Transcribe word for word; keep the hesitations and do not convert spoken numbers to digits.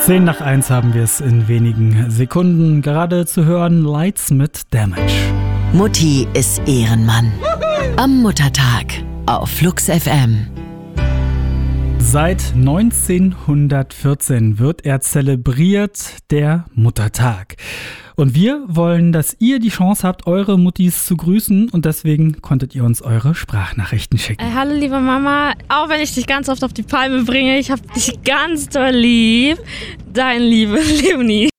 Zehn nach eins haben wir es in wenigen Sekunden. Gerade zu hören Lights mit Damage. Mutti ist Ehrenmann. Am Muttertag auf Flux F M. Seit neunzehnhundertvierzehn wird er zelebriert, der Muttertag. Und wir wollen, dass ihr die Chance habt, eure Muttis zu grüßen, und deswegen konntet ihr uns eure Sprachnachrichten schicken. Äh, hallo liebe Mama, auch wenn ich dich ganz oft auf die Palme bringe, ich hab dich ganz doll lieb. Dein liebe Leonie.